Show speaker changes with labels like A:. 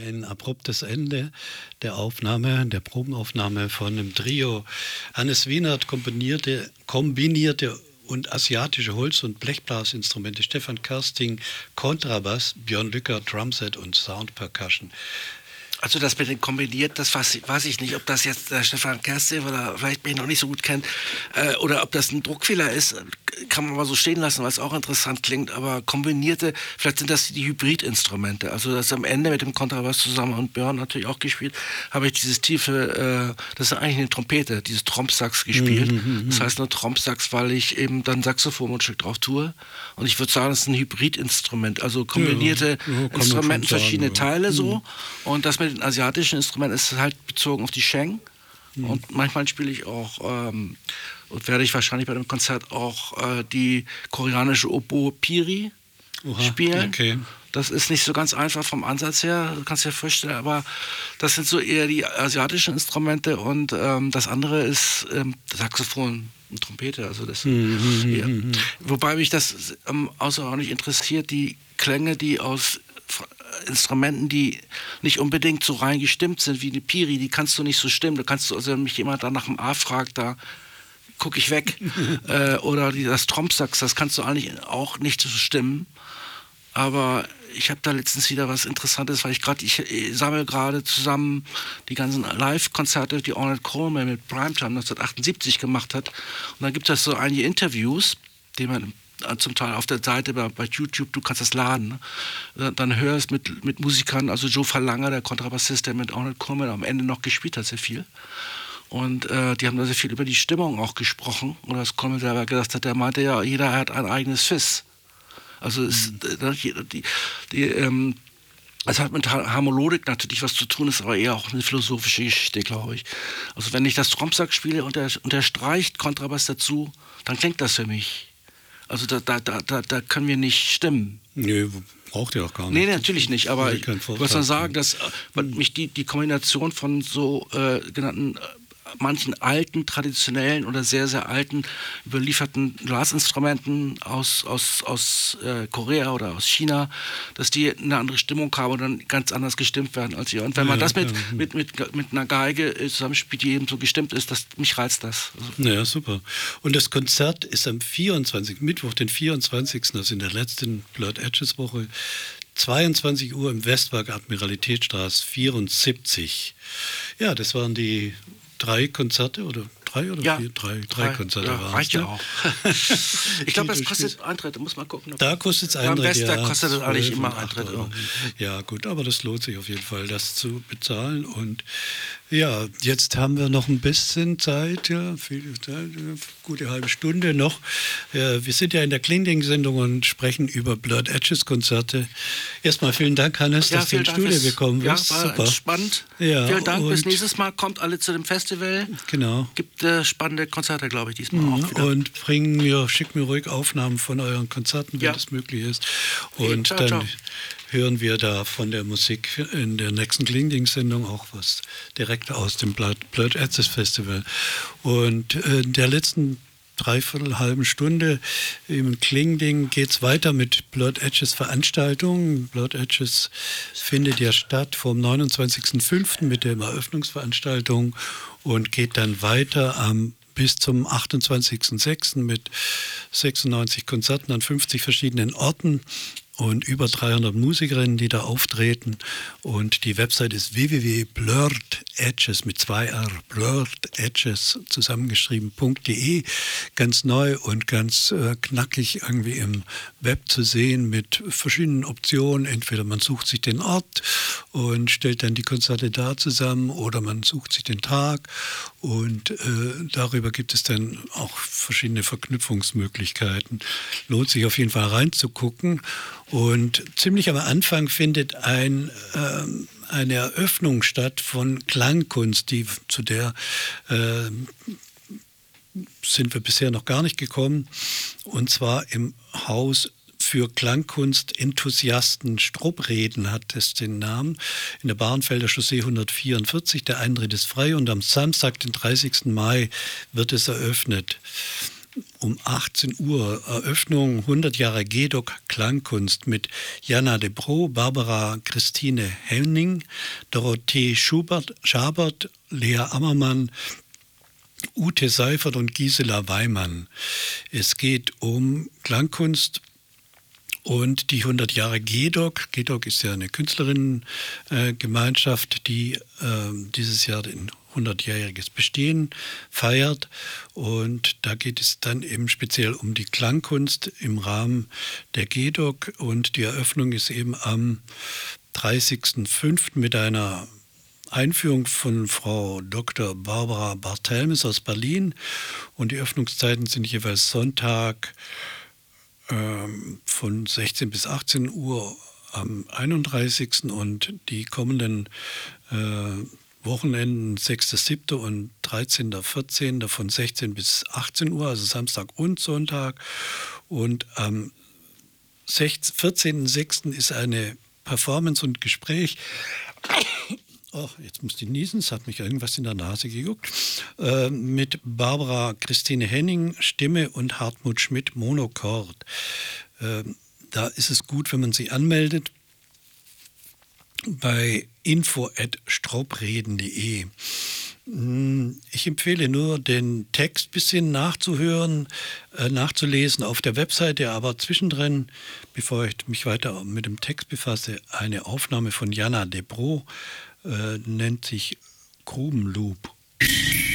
A: ein abruptes Ende der Probenaufnahme von einem Trio. Hannes Wienert kombinierte und asiatische Holz- und Blechblasinstrumente, Stefan Kersting Kontrabass, Björn Lücker Drumset und Sound Percussion.
B: Also das mit dem kombiniert, das weiß ich nicht, ob das jetzt der Stefan Kersting oder vielleicht mich noch nicht so gut kennt oder ob das ein Druckfehler ist, kann man mal so stehen lassen, weil es auch interessant klingt, aber kombinierte, vielleicht sind das die Hybridinstrumente, also das am Ende mit dem Kontrabass zusammen und Björn natürlich auch gespielt, habe ich dieses tiefe, das ist eigentlich eine Trompete, dieses Trompsax gespielt, das heißt nur Trompsax, weil ich eben dann Saxophon und ein Stück drauf tue und ich würde sagen, das ist ein Hybridinstrument, also kombinierte Instrumente, verschiedene Teile so und das mit den asiatischen Instrumenten ist halt bezogen auf die Sheng. Und manchmal spiele ich auch, und werde ich wahrscheinlich bei dem Konzert auch die koreanische Oboe Piri spielen. Okay. Das ist nicht so ganz einfach vom Ansatz her, du kannst dir vorstellen, aber das sind so eher die asiatischen Instrumente und das andere ist Saxophon und Trompete. Also das, wobei mich das außerordentlich interessiert, die Klänge, die aus Instrumenten, die nicht unbedingt so rein gestimmt sind wie eine Piri, die kannst du nicht so stimmen. Du kannst, also wenn mich jemand da nach dem A fragt, da gucke ich weg. Oder das Trompsax, das kannst du eigentlich auch nicht so stimmen. Aber ich habe da letztens wieder was Interessantes, weil ich sammle gerade zusammen die ganzen Live-Konzerte, die Ornette Coleman mit Primetime 1978 gemacht hat. Und dann gibt es so einige Interviews, die man zum Teil auf der Seite bei YouTube, du kannst das laden, ne? Dann hörst mit Musikern, also Joe Verlanger, der Kontrabassist, der mit Ornette Coleman am Ende noch gespielt hat, sehr viel. Und die haben da sehr viel über die Stimmung auch gesprochen. Und was Coleman selber gesagt hat, der meinte ja, jeder hat ein eigenes Fis. Also es hat mit Harmonik natürlich was zu tun, ist aber eher auch eine philosophische Geschichte, glaube ich. Also wenn ich das Trompsax spiele und der streicht Kontrabass dazu, dann klingt das für mich. Also da können wir nicht stimmen.
A: Nee, braucht ihr auch gar nicht.
B: Nee, natürlich nicht, aber ich muss dann sagen, dass mich die Kombination von so genannten manchen alten, traditionellen oder sehr, sehr alten überlieferten Blasinstrumenten aus Korea oder aus China, dass die eine andere Stimmung haben und dann ganz anders gestimmt werden als hier. Und wenn man das mit einer Geige zusammenspielt, die eben so gestimmt ist, mich reizt das. Also.
A: Ja, super. Und das Konzert ist am Mittwoch, den 24., also in der letzten Blurred Edges Woche, 22 Uhr im Westwerk Admiralitätsstraße 74. Ja, das waren die 3 Konzerte oder 3 oder 4? 3 Konzerte waren es.
B: Reicht ja auch. Ich glaube, das kostet Eintritt. Da muss man gucken.
A: Da kostet es Eintritt.
B: Da kostet es eigentlich immer Eintritt.
A: Ja, gut, aber das lohnt sich auf jeden Fall, das zu bezahlen. Und ja, jetzt haben wir noch ein bisschen Zeit, gute halbe Stunde noch. Wir sind ja in der Klingding-Sendung und sprechen über Blurred Edges Konzerte. Erstmal vielen Dank, Hannes, dass du ins Studio gekommen bist.
B: Ja, war super spannend. Ja, vielen Dank. Bis nächstes Mal. Kommt alle zu dem Festival.
A: Genau.
B: Gibt spannende Konzerte, glaube ich, diesmal auch wieder.
A: Und schickt mir ruhig Aufnahmen von euren Konzerten, wenn das möglich ist. Und dann hören wir da von der Musik in der nächsten Klingding-Sendung auch was direkt aus dem Blurred Edges Festival. Und in der letzten halben Stunde im Klingding geht es weiter mit Blurred Edges Veranstaltungen. Blurred Edges findet ja statt vom 29.05. mit der Eröffnungsveranstaltung und geht dann weiter bis zum 28.06. mit 96 Konzerten an 50 verschiedenen Orten und über 300 Musikerinnen, die da auftreten. Und die Website ist www.blurrededges mit 2 R, blurrededges zusammengeschrieben.de. Ganz neu und ganz knackig irgendwie im Web zu sehen mit verschiedenen Optionen. Entweder man sucht sich den Ort und stellt dann die Konzerte da zusammen oder man sucht sich den Tag und darüber gibt es dann auch verschiedene Verknüpfungsmöglichkeiten. Lohnt sich auf jeden Fall reinzugucken. Und ziemlich am Anfang findet eine Eröffnung statt von Klangkunst, zu der sind wir bisher noch gar nicht gekommen. Und zwar im Haus für Klangkunst-Enthusiasten. Struppreden hat es den Namen. In der Bahrenfelder Chaussee 144. Der Eintritt ist frei und am Samstag, den 30. Mai, wird es eröffnet. um 18 Uhr Eröffnung 100 Jahre GEDOC Klangkunst mit Jana de Broo, Barbara Christine Henning, Dorothee Schabert, Lea Ammermann, Ute Seifert und Gisela Weimann. Es geht um Klangkunst und die 100 Jahre GEDOC. GEDOC ist ja eine Künstlerinnengemeinschaft, die dieses Jahr den 100-jähriges Bestehen feiert. Und da geht es dann eben speziell um die Klangkunst im Rahmen der GEDOC. Und die Eröffnung ist eben am 30.05. mit einer Einführung von Frau Dr. Barbara Barthelmes aus Berlin. Und die Öffnungszeiten sind jeweils Sonntag von 16 bis 18 Uhr am 31. und die kommenden Wochenenden 6.7. und 13.14. von 16 bis 18 Uhr, also Samstag und Sonntag. Und am 14.06. ist eine Performance und Gespräch. Oh, jetzt muss ich niesen, es hat mich irgendwas in der Nase gejuckt. Mit Barbara Christine Henning, Stimme, und Hartmut Schmidt, Monochord. Da ist es gut, wenn man sie anmeldet bei info@straubreden.de. Ich empfehle nur, den Text ein bisschen nachzuhören, nachzulesen auf der Webseite, aber zwischendrin, bevor ich mich weiter mit dem Text befasse, eine Aufnahme von Jana de Broo, nennt sich Grubenloop.